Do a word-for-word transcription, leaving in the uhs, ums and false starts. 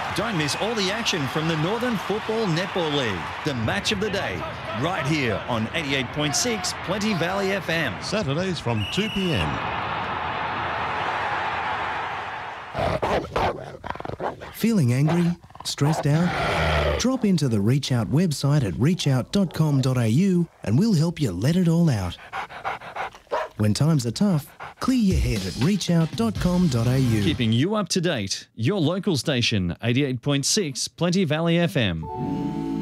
Don't miss all the action from the Northern Football Netball League. The match of the day, right here on eighty-eight point six Plenty Valley F M. Saturdays from two p m. Feeling angry? Stressed out? Drop into the Reach Out website at reach out dot com dot a u and we'll help you let it all out. When times are tough, clear your head at reach out dot com dot a u. Keeping you up to date. Your local station, eighty-eight point six Plenty Valley F M.